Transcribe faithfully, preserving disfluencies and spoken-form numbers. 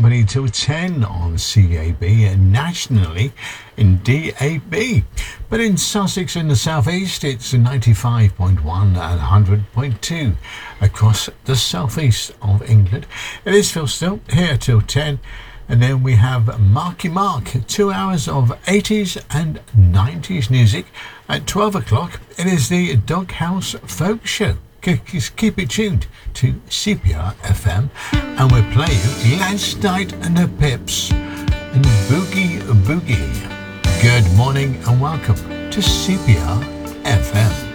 seventy till ten on C A B and nationally in D A B. But in Sussex in the southeast, it's ninety-five point one and one hundred point two across the southeast of England. It is Phil Still here till ten. And then we have Marky Mark, two hours of eighties and nineties music. At twelve o'clock, it is the Doghouse Folk Show. Keep it tuned to C P R F M, and we'll play you Last Night and the Pips and Boogie Boogie. Good morning and welcome to C P R F M.